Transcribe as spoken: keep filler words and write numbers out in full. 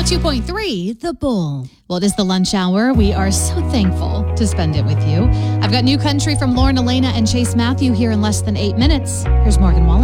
oh two point three, The Bull. Well, it is the lunch hour. We are so thankful to spend it with you. I've got New Country from Lauren Elena and Chase Matthew here in less than eight minutes. Here's Morgan Wallen.